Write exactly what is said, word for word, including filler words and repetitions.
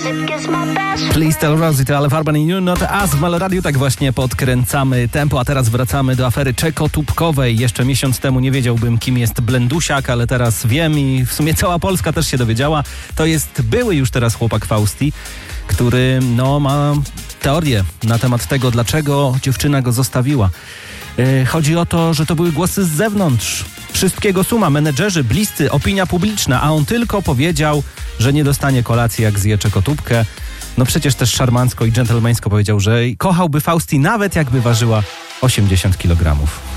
Please Tell Rosie to Ale Farben i You Not Us w Meloradiu. Tak właśnie podkręcamy tempo, a teraz wracamy do afery czekotubkowej. Jeszcze miesiąc temu nie wiedziałbym, kim jest Blendusiak, ale teraz wiem i w sumie cała Polska też się dowiedziała. To jest były już teraz chłopak Fausti, który no ma teorię na temat tego, dlaczego dziewczyna go zostawiła. Yy, chodzi o to, że to były głosy z zewnątrz. Wszystkiego suma, menedżerzy, bliscy, opinia publiczna, a on tylko powiedział, że nie dostanie kolacji, jak zje czekotubkę. No przecież też szarmancko i dżentelmeńsko powiedział, że kochałby Fausti nawet jakby ważyła osiemdziesiąt kilogramów.